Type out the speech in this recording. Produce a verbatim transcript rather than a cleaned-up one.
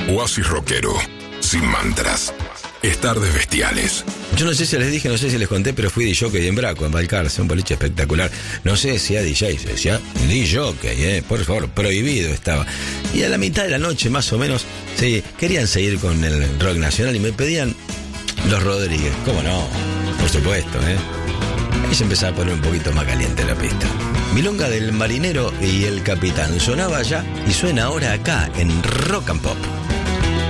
Oasis rockero, sin mantras. Es Tardes Bestiales. Yo no sé si les dije, no sé si les conté, pero fui D J en Braco, en Balcarce, un boliche espectacular. No sé si a D J, se decía D J, eh, por favor, prohibido estaba. Y a la mitad de la noche, más o menos, sí, querían seguir con el rock nacional y me pedían Los Rodríguez. ¿Cómo no? Por supuesto, ¿eh? Ahí se empezaba a poner un poquito más caliente la pista. Milonga del Marinero y el Capitán sonaba allá y suena ahora acá en Rock and Pop.